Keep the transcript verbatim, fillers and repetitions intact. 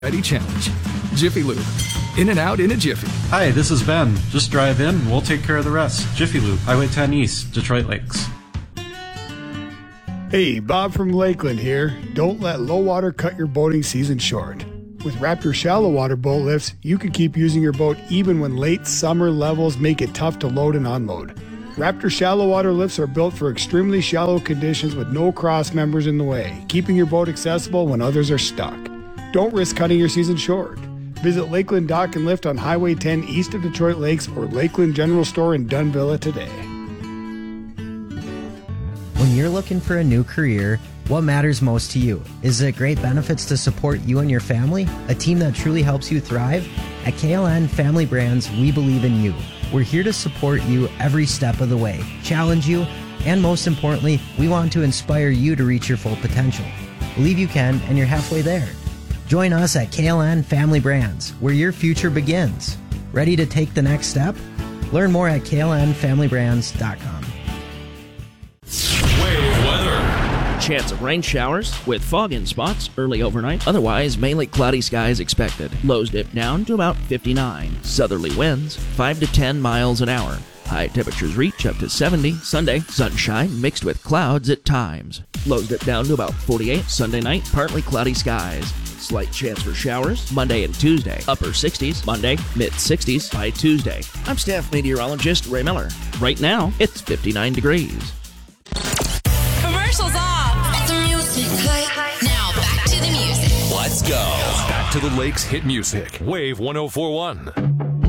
Ready challenge. Jiffy Lube. In and out in a jiffy. Hi, this is Ben. Just drive in, we'll take care of the rest. Jiffy Lube, Highway ten East, Detroit Lakes. Hey, Bob from Lakeland here. Don't let low water cut your boating season short. With Raptor shallow water boat lifts, you can keep using your boat even when late summer levels make it tough to load and unload. Raptor shallow water lifts are built for extremely shallow conditions with no cross members in the way, keeping your boat accessible when others are stuck. Don't risk cutting your season short. Visit Lakeland Dock and Lift on Highway ten east of Detroit Lakes or Lakeland General Store in Dunvilla today. When you're looking for a new career, what matters most to you? Is it great benefits to support you and your family? A team that truly helps you thrive? At K L N Family Brands, we believe in you. We're here to support you every step of the way, challenge you, and most importantly, we want to inspire you to reach your full potential. Believe you can, and you're halfway there. Join us at K L N Family Brands, where your future begins. Ready to take the next step? Learn more at K L N family brands dot com. Wave weather. Chance of rain showers with fog in spots early overnight. Otherwise, mainly cloudy skies expected. Lows dip down to about fifty-nine. Southerly winds five to ten miles an hour. High temperatures reach up to seventy. Sunday, sunshine mixed with clouds at times. Lows dip down to about forty-eight. Sunday night, partly cloudy skies. Slight chance for showers Monday and Tuesday. Upper sixties Monday, mid sixties by Tuesday. I'm staff meteorologist Ray Miller. Right now, it's fifty-nine degrees. Commercials off. Let the music play. Now back to the music. Let's go. Back to the Lakes hit music. Wave one oh four one.